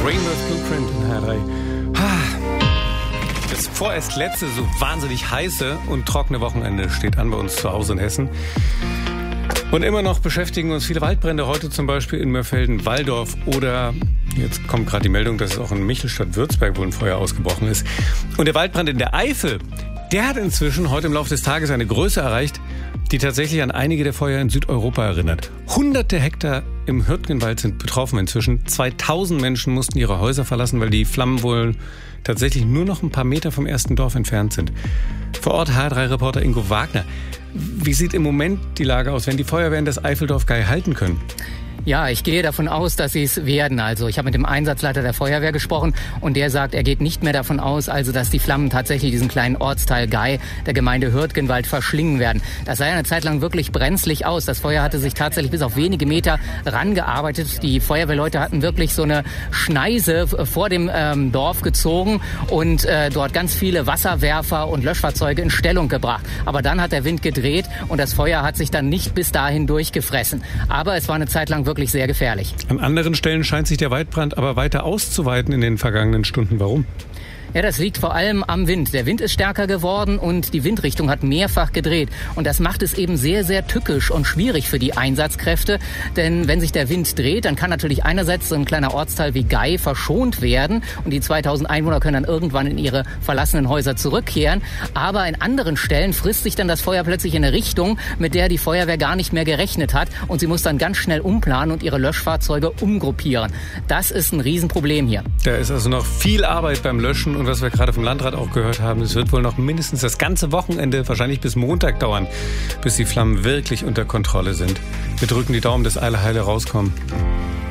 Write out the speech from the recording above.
Rainbows Blueprint in HR3. Das vorerst letzte, so wahnsinnig heiße und trockene Wochenende steht an bei uns zu Hause in Hessen. Und immer noch beschäftigen uns viele Waldbrände, heute zum Beispiel in Mörfelden-Walldorf oder, jetzt kommt gerade die Meldung, dass es auch in Michelstadt-Würzberg wohl ein Feuer ausgebrochen ist. Und der Waldbrand in der Eifel, der hat inzwischen heute im Laufe des Tages eine Größe erreicht, die tatsächlich an einige der Feuer in Südeuropa erinnert. Hunderte Hektar im Hürtgenwald sind betroffen inzwischen. 2000 Menschen mussten ihre Häuser verlassen, weil die Flammen wohl tatsächlich nur noch ein paar Meter vom ersten Dorf entfernt sind. Vor Ort HR3-Reporter Ingo Wagner. Wie sieht im Moment die Lage aus, wenn die Feuerwehren das Eifeldorf Gei halten können? Ja, ich gehe davon aus, dass sie es werden. Also ich habe mit dem Einsatzleiter der Feuerwehr gesprochen und der sagt, er geht nicht mehr davon aus, also dass die Flammen tatsächlich diesen kleinen Ortsteil Gei der Gemeinde Hürtgenwald verschlingen werden. Das sah ja eine Zeit lang wirklich brenzlig aus. Das Feuer hatte sich tatsächlich bis auf wenige Meter rangearbeitet. Die Feuerwehrleute hatten wirklich so eine Schneise vor dem Dorf gezogen und dort ganz viele Wasserwerfer und Löschfahrzeuge in Stellung gebracht. Aber dann hat der Wind gedreht und das Feuer hat sich dann nicht bis dahin durchgefressen. Aber es war eine Zeit lang wirklich sehr gefährlich. An anderen Stellen scheint sich der Waldbrand aber weiter auszuweiten in den vergangenen Stunden. Warum? Ja, das liegt vor allem am Wind. Der Wind ist stärker geworden und die Windrichtung hat mehrfach gedreht. Und das macht es eben sehr, sehr tückisch und schwierig für die Einsatzkräfte. Denn wenn sich der Wind dreht, dann kann natürlich einerseits so ein kleiner Ortsteil wie Gei verschont werden. Und die 2000 Einwohner können dann irgendwann in ihre verlassenen Häuser zurückkehren. Aber in anderen Stellen frisst sich dann das Feuer plötzlich in eine Richtung, mit der die Feuerwehr gar nicht mehr gerechnet hat. Und sie muss dann ganz schnell umplanen und ihre Löschfahrzeuge umgruppieren. Das ist ein Riesenproblem hier. Da ist also noch viel Arbeit beim Löschen. Und was wir gerade vom Landrat auch gehört haben, es wird wohl noch mindestens das ganze Wochenende, wahrscheinlich bis Montag dauern, bis die Flammen wirklich unter Kontrolle sind. Wir drücken die Daumen, dass alle heile rauskommen.